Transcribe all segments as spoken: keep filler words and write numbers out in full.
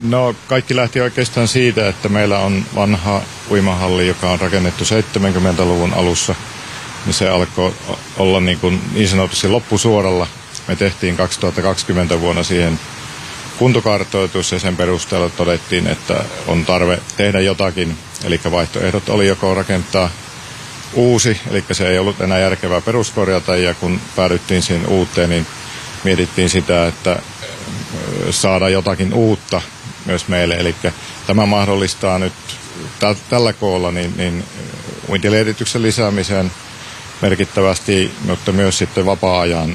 No kaikki lähti oikeastaan siitä, että meillä on vanha uimahalli, joka on rakennettu seitsemänkymmentäluvun alussa. Niin se alkoi olla niin, kuin niin sanotusti loppusuoralla. Me tehtiin kaksituhattakaksikymmentä vuonna siihen kuntokartoitus ja sen perusteella todettiin, että on tarve tehdä jotakin. Eli vaihtoehdot oli joko rakentaa uusi, eli se ei ollut enää järkevää peruskorjata, ja kun päädyttiin siihen uuteen, niin mietittiin sitä, että saada jotakin uutta myös meille. Eli tämä mahdollistaa nyt täl- tällä koolla niin, niin uintileirityksen lisäämisen merkittävästi, mutta myös sitten vapaa-ajan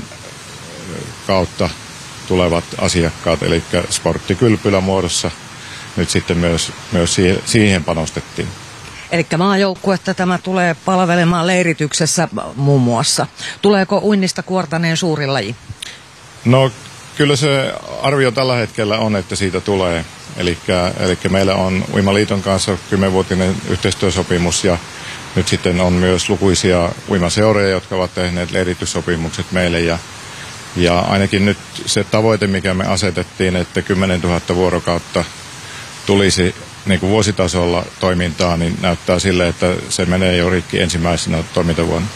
kautta tulevat asiakkaat, eli sporttikylpylä muodossa nyt sitten myös, myös siihen panostettiin. Eli maajoukkuetta tämä tulee palvelemaan leirityksessä muun muassa. Tuleeko uinnista Kuortaneen suuri laji? No kyllä se arvio tällä hetkellä on, että siitä tulee. Eli, eli meillä on Uimaliiton kanssa kymmenvuotinen yhteistyösopimus ja nyt sitten on myös lukuisia uimaseuroja, jotka ovat tehneet leirityssopimukset meille. Ja, ja ainakin nyt se tavoite, mikä me asetettiin, että kymmenentuhatta vuorokautta tulisi niin kuin vuositasolla toimintaa, niin näyttää sille, että se menee jo rikki ensimmäisenä toimintavuonna.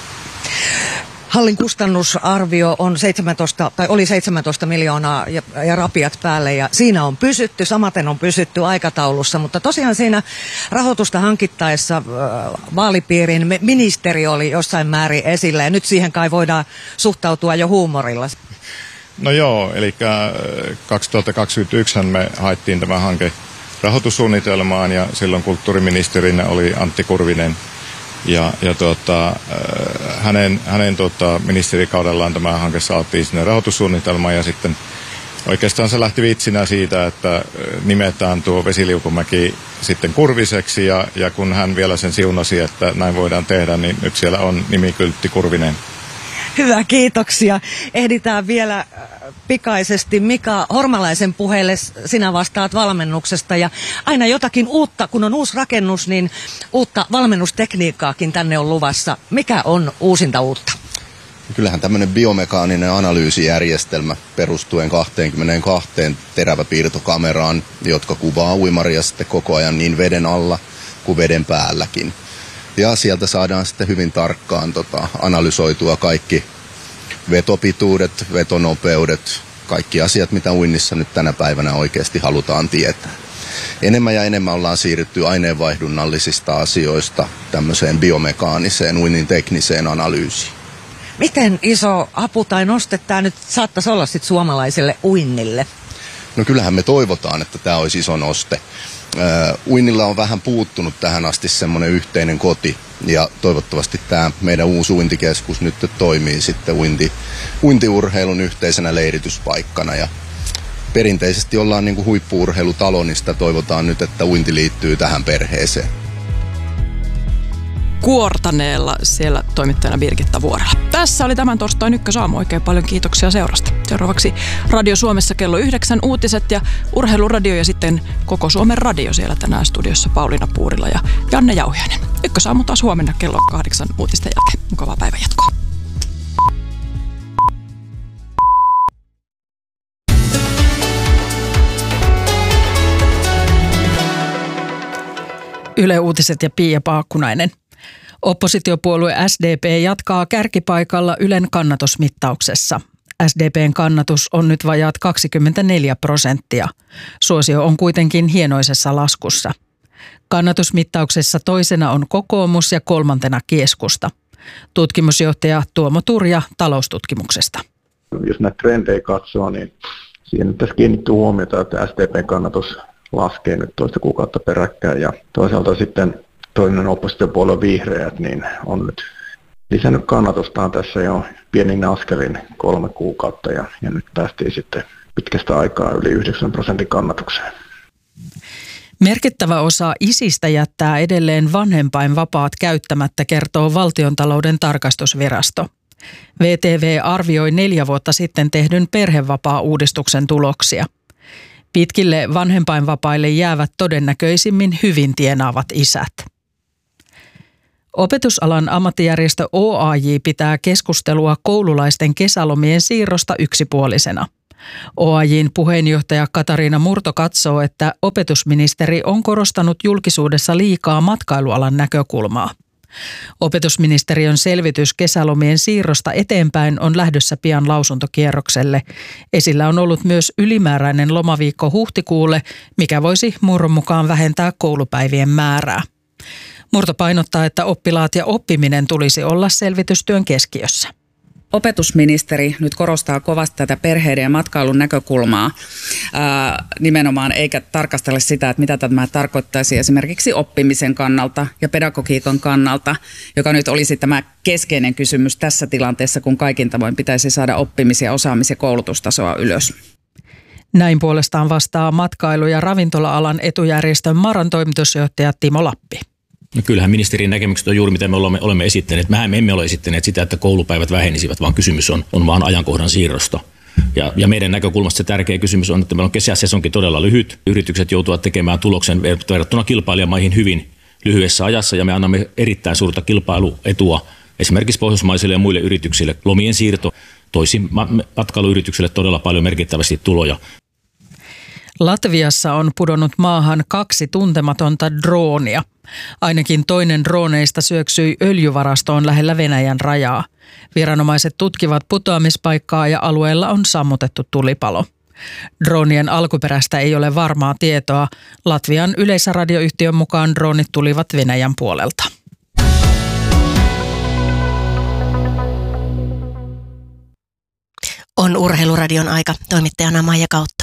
Hallin kustannusarvio on seitsemäntoista, tai oli seitsemäntoista miljoonaa ja, ja rapiat päälle, ja siinä on pysytty, samaten on pysytty aikataulussa, mutta tosiaan siinä rahoitusta hankittaessa äh, vaalipiirin ministeri oli jossain määrin esillä, ja nyt siihen kai voidaan suhtautua jo huumorilla. No joo, eli kaksituhattakaksikymmentäyksi me haettiin tämä hanke rahoitussuunnitelmaan, ja silloin kulttuuriministerinä oli Antti Kurvinen. Ja, ja tuota, hänen, hänen tuota, ministerikaudellaan tämä hanke saatiin sinne rahoitussuunnitelmaan, ja sitten oikeastaan se lähti vitsinä siitä, että nimetään tuo Vesiliukumäki sitten Kurviseksi, ja, ja kun hän vielä sen siunasi, että näin voidaan tehdä, niin nyt siellä on nimikyltti Kurvinen. Hyvä, kiitoksia. Ehditään vielä pikaisesti Mika Hormalaisen puheelle. Sinä vastaat valmennuksesta ja aina jotakin uutta, kun on uusi rakennus, niin uutta valmennustekniikkaakin tänne on luvassa. Mikä on uusinta uutta? Kyllähän tämmöinen biomekaaninen analyysijärjestelmä perustuen kaksikymmentäkaksi teräväpiirtokameraan, jotka kuvaa uimaria sitten koko ajan niin veden alla kuin veden päälläkin. Ja sieltä saadaan sitten hyvin tarkkaan tota, analysoitua kaikki vetopituudet, vetonopeudet, kaikki asiat, mitä uinnissa nyt tänä päivänä oikeasti halutaan tietää. Enemmän ja enemmän ollaan siirrytty aineenvaihdunnallisista asioista tämmöiseen biomekaaniseen, uinnin tekniseen analyysiin. Miten iso apu tai noste tämä nyt saattaisi olla sit suomalaiselle uinnille? No kyllähän me toivotaan, että tämä olisi iso noste. Uh, uinnilla on vähän puuttunut tähän asti semmoinen yhteinen koti, ja toivottavasti tämä meidän uusi uintikeskus nyt toimii sitten uinti, uintiurheilun yhteisenä leirityspaikkana, ja perinteisesti ollaan niin kuin huippu-urheilutalo, niin sitä toivotaan nyt, että uinti liittyy tähän perheeseen. Kuortaneella siellä toimittajana Birgitta Vuorela. Tässä oli tämän torstain ykkösaamu. Oikein paljon kiitoksia seurasta. Seuraavaksi Radio Suomessa kello yhdeksän uutiset ja Urheiluradio ja sitten Koko Suomen radio siellä tänään studiossa Pauliina Puurila ja Janne Jauhiainen. Ykkösaamu taas huomenna kello kahdeksan uutisten jälkeen. Mukavaa päivän jatkoa. Yle Uutiset ja Pia Paakkunainen. Oppositiopuolue S D P jatkaa kärkipaikalla Ylen kannatusmittauksessa. S D P:n kannatus on nyt vajaat kaksikymmentäneljä prosenttia. Suosio on kuitenkin hienoisessa laskussa. Kannatusmittauksessa toisena on kokoomus ja kolmantena keskusta. Tutkimusjohtaja Tuomo Turja taloustutkimuksesta. Jos näitä trendejä katsoo, niin siihen tässä kiinnittyy huomiota, että S D P:n kannatus laskee nyt toista kuukautta peräkkäin, ja toisaalta sitten toinen oppositiopuolue vihreät niin on nyt lisännyt kannatustaan tässä jo pienin askelin kolme kuukautta, ja, ja nyt päästiin sitten pitkästä aikaa yli yhdeksän prosentin kannatukseen. Merkittävä osa isistä jättää edelleen vanhempainvapaat käyttämättä, kertoo Valtiontalouden tarkastusvirasto. V T V arvioi neljä vuotta sitten tehdyn perhevapaa-uudistuksen tuloksia. Pitkille vanhempainvapaille jäävät todennäköisimmin hyvin tienaavat isät. Opetusalan ammattijärjestö O A J pitää keskustelua koululaisten kesälomien siirrosta yksipuolisena. O A J:n puheenjohtaja Katariina Murto katsoo, että opetusministeri on korostanut julkisuudessa liikaa matkailualan näkökulmaa. Opetusministeriön selvitys kesälomien siirrosta eteenpäin on lähdössä pian lausuntokierrokselle. Esillä on ollut myös ylimääräinen lomaviikko huhtikuulle, mikä voisi Murron mukaan vähentää koulupäivien määrää. Murto painottaa, että oppilaat ja oppiminen tulisi olla selvitystyön keskiössä. Opetusministeri nyt korostaa kovasti tätä perheiden ja matkailun näkökulmaa ää, nimenomaan, eikä tarkastele sitä, että mitä tämä tarkoittaisi esimerkiksi oppimisen kannalta ja pedagogiikan kannalta, joka nyt olisi tämä keskeinen kysymys tässä tilanteessa, kun kaikin tavoin pitäisi saada oppimis- ja osaamis- ja koulutustasoa ylös. Näin puolestaan vastaa matkailu- ja ravintola-alan etujärjestön Maran toimitusjohtaja Timo Lappi. No kyllähän ministerin näkemykset on juuri mitä me olemme, olemme esittäneet. Mehän me emme ole esittäneet sitä, että koulupäivät vähenisivät, vaan kysymys on, on vaan ajankohdan siirrosta. Ja, ja meidän näkökulmasta se tärkeä kysymys on, että meillä on kesäsesonkin todella lyhyt. Yritykset joutuvat tekemään tuloksen verrattuna kilpailijamaihin hyvin lyhyessä ajassa, ja me annamme erittäin suurta kilpailuetua esimerkiksi pohjoismaisille ja muille yrityksille. Lomien siirto toisi matkailuyrityksille todella paljon merkittävästi tuloja. Latviassa on pudonnut maahan kaksi tuntematonta droonia. Ainakin toinen drooneista syöksyi öljyvarastoon lähellä Venäjän rajaa. Viranomaiset tutkivat putoamispaikkaa ja alueella on sammutettu tulipalo. Droonien alkuperästä ei ole varmaa tietoa. Latvian yleisradioyhtiön mukaan droonit tulivat Venäjän puolelta. On Urheiluradion aika, toimittajana Maija Kautto.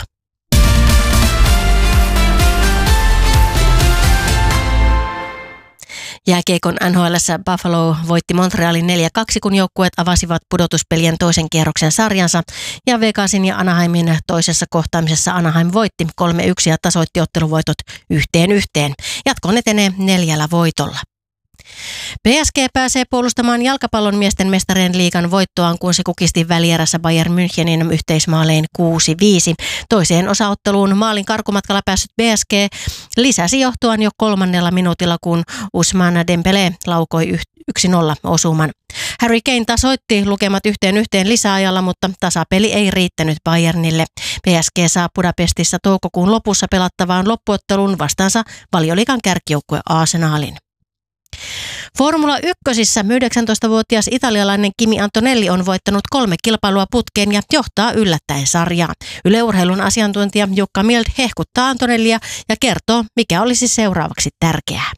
Jääkiekon N H L:ssä Buffalo voitti Montrealin neljä kaksi, kun joukkueet avasivat pudotuspelien toisen kierroksen sarjansa, ja Vegasin ja Anaheimin toisessa kohtaamisessa Anaheim voitti kolme yksi ja tasoitti otteluvoitot yhteen yhteen. Jatkoon etenee neljällä voitolla. P S G pääsee puolustamaan jalkapallon miesten mestarien liigan voittoaan, kun se kukisti välierässä Bayern Münchenin yhteismaalein kuusi viisi. Toiseen osaotteluun maalin karkumatkalla päässyt B S G lisäsi johtoaan jo kolmannella minuutilla, kun Ousmane Dembélé laukoi yksi nolla osuman. Harry Kane tasoitti lukemat yhteen yhteen lisäajalla, mutta tasapeli ei riittänyt Bayernille. P S G saa Budapestissa toukokuun lopussa pelattavaan loppuotteluun vastaansa Valioliigan kärkijoukkue Arsenalin. Formula ykkösissä yhdeksäntoistavuotias italialainen Kimi Antonelli on voittanut kolme kilpailua putkeen ja johtaa yllättäen sarjaa. Yle Urheilun asiantuntija Jukka Mild hehkuttaa Antonellia ja kertoo, mikä olisi seuraavaksi tärkeää.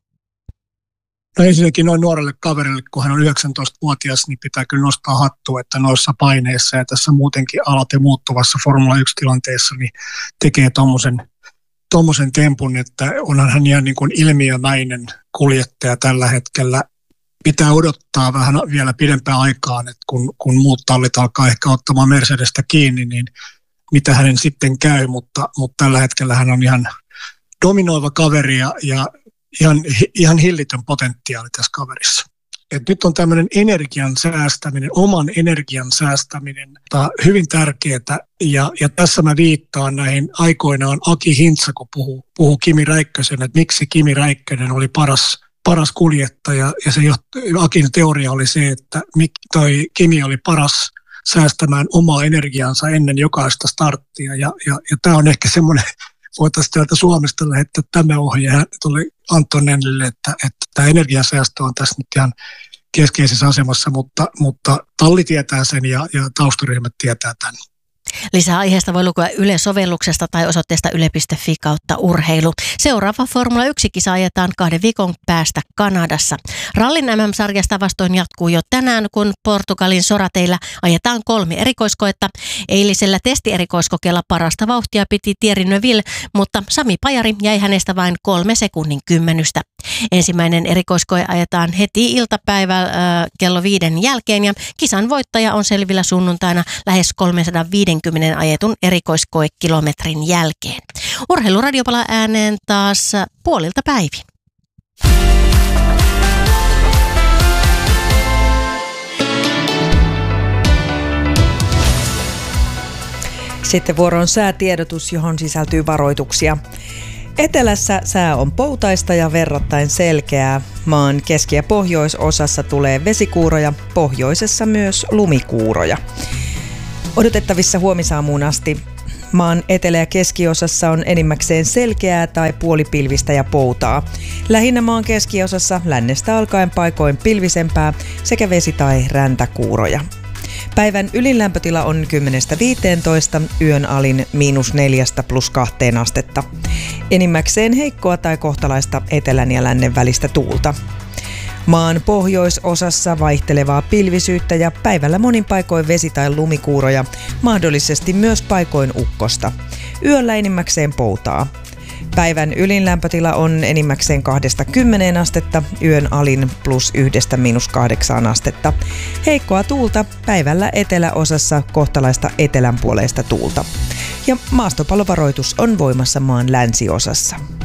No ensinnäkin noin nuorelle kaverille, kun hän on yhdeksäntoistavuotias, niin pitää kyllä nostaa hattua, että noissa paineissa ja tässä muutenkin alati muuttuvassa Formula yksi-tilanteessa niin tekee tommosen tuommoisen tempun, että onhan hän ihan niin kuin ilmiömäinen kuljettaja tällä hetkellä. Pitää odottaa vähän vielä pidempään aikaan, että kun, kun muut tallit alkaa ehkä ottamaan Mercedestä kiinni, niin mitä hänen sitten käy, mutta, mutta tällä hetkellä hän on ihan dominoiva kaveri ja, ja ihan, ihan hillitön potentiaali tässä kaverissa. Et nyt on tämmöinen energian säästäminen, oman energian säästäminen, hyvin tärkeää. Ja, ja tässä mä viittaan näihin aikoinaan Aki Hintsa, kun puhuu, puhuu Kimi Räikkösen, että miksi Kimi Räikkönen oli paras, paras kuljettaja. Ja se Akin teoria oli se, että toi Kimi oli paras säästämään omaa energiansa ennen jokaista starttia. Ja, ja, ja tämä on ehkä semmoinen, voitaisiin täältä Suomesta lähettää tämä ohje tuli Antonellille, että, että tämä energiansäästö on tässä nyt ihan keskeisessä asemassa, mutta, mutta talli tietää sen ja, ja taustaryhmät tietää tämän. Lisää aiheesta voi lukea Yle-sovelluksesta tai osoitteesta yle piste fi kautta urheilu. Seuraava Formula yksi-kisa ajetaan kahden viikon päästä Kanadassa. Rallin M M-sarjasta vastoin jatkuu jo tänään, kun Portugalin Sorateillä ajetaan kolme erikoiskoetta. Eilisellä testierikoiskokeella parasta vauhtia piti Thierry Neuville, mutta Sami Pajari jäi hänestä vain kolme sekunnin kymmenystä. Ensimmäinen erikoiskoe ajetaan heti iltapäivä äh, kello viiden jälkeen ja kisan voittaja on selvillä sunnuntaina lähes kolmesataaviisikymmentä ajetun erikoiskoekilometrin jälkeen. Urheiluradio palaa ääneen taas puolilta päivin. Sitten vuoroon säätiedotus, johon sisältyy varoituksia. Etelässä sää on poutaista ja verrattain selkeää. Maan keski- ja pohjoisosassa tulee vesikuuroja, pohjoisessa myös lumikuuroja. Odotettavissa huomisaamuun asti Maan etelä- ja keskiosassa on enimmäkseen selkeää tai puolipilvistä ja poutaa. Lähinnä maan keskiosassa lännestä alkaen paikoin pilvisempää sekä vesi- tai räntäkuuroja. Päivän ylin lämpötila on kymmenestä viiteentoista, yön alin miinus neljästä plus kahteen astetta. Enimmäkseen heikkoa tai kohtalaista etelän ja lännen välistä tuulta. Maan pohjoisosassa vaihtelevaa pilvisyyttä ja päivällä monin paikoin vesi- tai lumikuuroja, mahdollisesti myös paikoin ukkosta. Yöllä enimmäkseen poutaa. Päivän ylin lämpötila on enimmäkseen kahdesta kymmeneen astetta, yön alin plus yhdestä miinus kahdeksaan astetta. Heikkoa tuulta, päivällä eteläosassa kohtalaista etelänpuoleista tuulta. Ja maastopallovaroitus on voimassa maan länsiosassa.